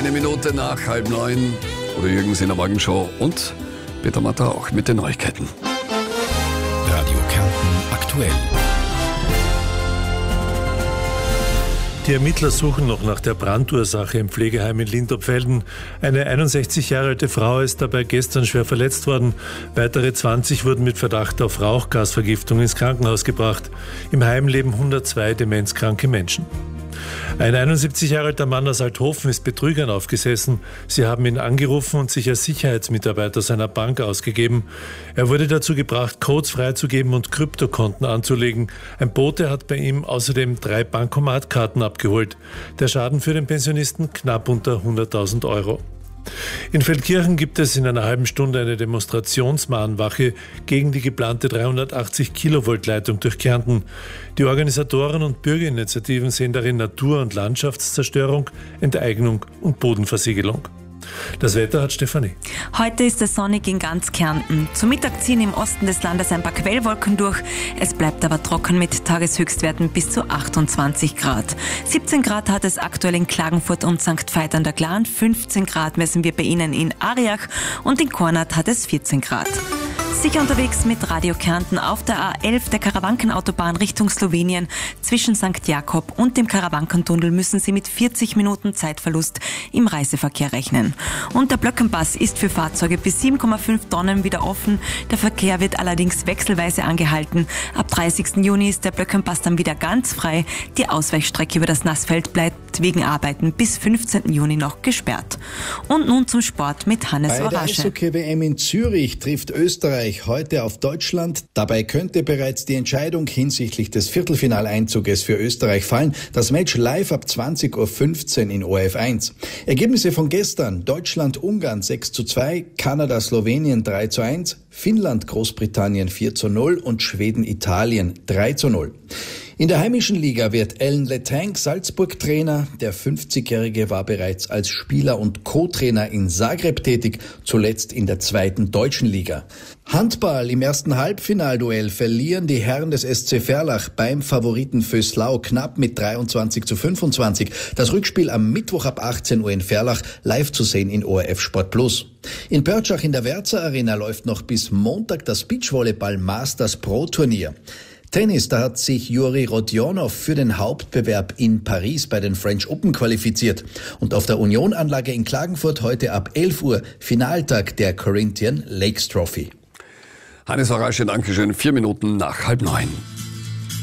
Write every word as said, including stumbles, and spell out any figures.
Eine Minute nach halb neun. Oder Jürgens in der Morgenshow und Peter Matter auch mit den Neuigkeiten. Radio Kärnten aktuell. Die Ermittler suchen noch nach der Brandursache im Pflegeheim in Lindopfelden. Eine einundsechzig Jahre alte Frau ist dabei gestern schwer verletzt worden. Weitere zwanzig wurden mit Verdacht auf Rauchgasvergiftung ins Krankenhaus gebracht. Im Heim leben hundertzwei demenzkranke Menschen. Ein einundsiebzig Jahre alter Mann aus Althofen ist Betrügern aufgesessen. Sie haben ihn angerufen und sich als Sicherheitsmitarbeiter seiner Bank ausgegeben. Er wurde dazu gebracht, Codes freizugeben und Kryptokonten anzulegen. Ein Bote hat bei ihm außerdem drei Bankomatkarten abgeholt. Der Schaden für den Pensionisten knapp unter hunderttausend Euro. In Feldkirchen gibt es in einer halben Stunde eine Demonstrationsmahnwache gegen die geplante dreihundertachtzig Kilovolt Leitung durch Kärnten. Die Organisatoren und Bürgerinitiativen sehen darin Natur- und Landschaftszerstörung, Enteignung und Bodenversiegelung. Das Wetter hat Stefanie. Heute ist es sonnig in ganz Kärnten. Zum Mittag ziehen im Osten des Landes ein paar Quellwolken durch. Es bleibt aber trocken mit Tageshöchstwerten bis zu achtundzwanzig Grad. siebzehn Grad hat es aktuell in Klagenfurt und Sankt Veit an der Glan. fünfzehn Grad messen wir bei Ihnen in Ariach und in Kornat hat es vierzehn Grad. Sicher unterwegs mit Radio Kärnten auf der A elf, der Karawankenautobahn Richtung Slowenien. Zwischen Sankt Jakob und dem Karawankentunnel müssen Sie mit vierzig Minuten Zeitverlust im Reiseverkehr rechnen. Und der Blöckenpass ist für Fahrzeuge bis sieben Komma fünf Tonnen wieder offen. Der Verkehr wird allerdings wechselweise angehalten. Ab dreißigsten Juni ist der Blöckenpass dann wieder ganz frei. Die Ausweichstrecke über das Nassfeld bleibt wegen Arbeiten bis fünfzehnten Juni noch gesperrt. Und nun zum Sport mit Hannes Bei der Orasche. Eishockey-W M in Zürich trifft Österreich heute auf Deutschland. Dabei könnte bereits die Entscheidung hinsichtlich des Viertelfinaleinzuges für Österreich fallen. Das Match live ab zwanzig Uhr fünfzehn in O R F eins. Ergebnisse von gestern: Deutschland-Ungarn sechs zu zwei, Kanada-Slowenien drei zu eins, Finnland-Großbritannien vier zu null und Schweden-Italien drei zu null. In der heimischen Liga wird Alan Letang Salzburg-Trainer. Der fünfzigjährige war bereits als Spieler und Co-Trainer in Zagreb tätig, zuletzt in der zweiten deutschen Liga. Handball: Im ersten Halbfinalduell verlieren die Herren des S C Verlach beim Favoriten Vöslau knapp mit dreiundzwanzig zu fünfundzwanzig. Das Rückspiel am Mittwoch ab achtzehn Uhr in Verlach, live zu sehen in O R F Sport Plus. In Pörtschach in der Werzer Arena läuft noch bis Montag das Beachvolleyball Masters Pro Turnier. Tennis, da hat sich Juri Rodionov für den Hauptbewerb in Paris bei den French Open qualifiziert. Und auf der Union-Anlage in Klagenfurt heute ab elf Uhr Finaltag der Corinthian Lakes Trophy. Hannes Orasche, Dankeschön. Vier Minuten nach halb neun.